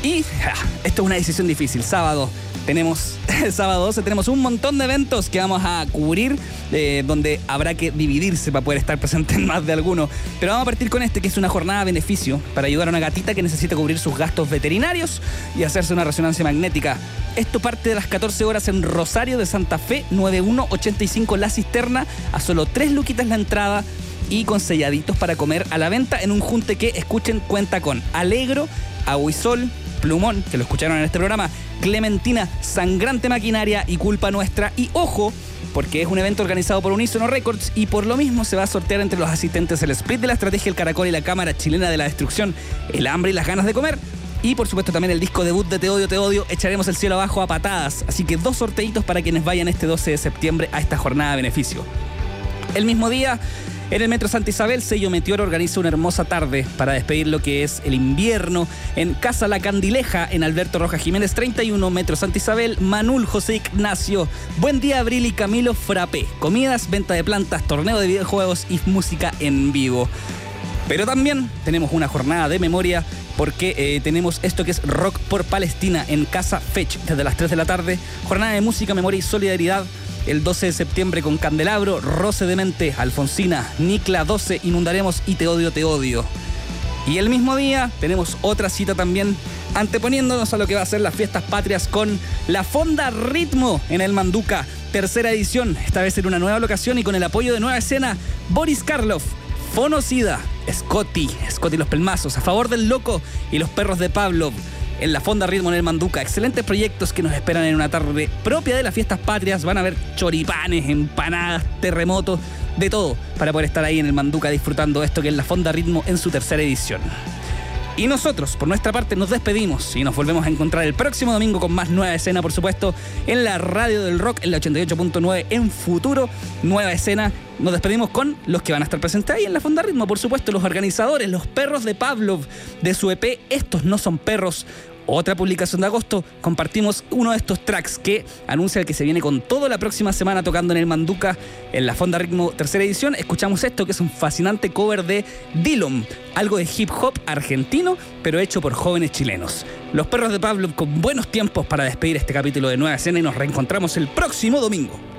Y esto es una decisión difícil. Sábado 12 tenemos un montón de eventos que vamos a cubrir, donde habrá que dividirse para poder estar presente en más de alguno. Pero vamos a partir con este, que es una jornada de beneficio para ayudar a una gatita que necesita cubrir sus gastos veterinarios y hacerse una resonancia magnética. Esto parte de las 14 horas en Rosario de Santa Fe, 9185 La Cisterna, a solo 3 luquitas la entrada y con selladitos para comer a la venta en un junte que, escuchen, cuenta con Alegro, Aguisol, Plumón, que lo escucharon en este programa, Clementina, Sangrante Maquinaria y Culpa Nuestra. Y ojo, porque es un evento organizado por Unísono Records y por lo mismo se va a sortear entre los asistentes el split de la Estrategia El Caracol y la Cámara Chilena de la Destrucción, El Hambre y las Ganas de Comer. Y por supuesto también el disco debut de Te Odio, Echaremos el Cielo Abajo a Patadas. Así que 2 sorteitos para quienes vayan este 12 de septiembre a esta jornada de beneficio. El mismo día, en el Metro Santa Isabel, Sello Meteor organiza una hermosa tarde para despedir lo que es el invierno en Casa La Candileja, en Alberto Rojas Jiménez 31, Metro Santa Isabel, Manul, José Ignacio, Buen Día Abril y Camilo Frappé. Comidas, venta de plantas, torneo de videojuegos y música en vivo. Pero también tenemos una jornada de memoria porque tenemos esto que es Rock por Palestina en Casa Fetch desde las 3 de la tarde. Jornada de música, memoria y solidaridad. El 12 de septiembre con Candelabro, Roce Demente, Alfonsina, Nicla 12, Inundaremos y Te Odio. Y el mismo día tenemos otra cita también, anteponiéndonos a lo que va a ser las fiestas patrias con la Fonda Ritmo en el Manduca, 3ª edición, esta vez en una nueva locación y con el apoyo de Nueva Escena, Boris Karloff, Fonocida, Scotty Los Pelmazos, A Favor del Loco y Los Perros de Pavlov. En la Fonda Ritmo en el Manduca, excelentes proyectos que nos esperan en una tarde propia de las fiestas patrias. Van a haber choripanes, empanadas, terremotos, de todo, para poder estar ahí en el Manduca disfrutando esto que es la Fonda Ritmo en su 3ª edición. Y nosotros, por nuestra parte, nos despedimos y nos volvemos a encontrar el próximo domingo con más Nueva Escena, por supuesto, en la Radio del Rock, en la 88.9 en Futuro, Nueva Escena. Nos despedimos con los que van a estar presentes ahí en la Fonda Ritmo, por supuesto, los organizadores, Los Perros de Pavlov, de su EP Estos No Son Perros. Otra publicación de agosto, compartimos uno de estos tracks que anuncia el que se viene con todo la próxima semana tocando en el Manduca, en la Fonda Ritmo 3ª edición. Escuchamos esto que es un fascinante cover de Dillom, algo de hip hop argentino, pero hecho por jóvenes chilenos. Los Perros de Pablo con buenos tiempos para despedir este capítulo de Nueva Escena y nos reencontramos el próximo domingo.